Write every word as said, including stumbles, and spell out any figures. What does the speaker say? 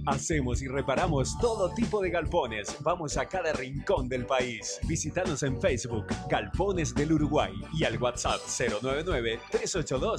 Hacemos y reparamos todo tipo de galpones. Vamos a cada rincón del país. Visítanos en Facebook, Galpones del Uruguay, y al WhatsApp cero nueve nueve, tres ocho dos,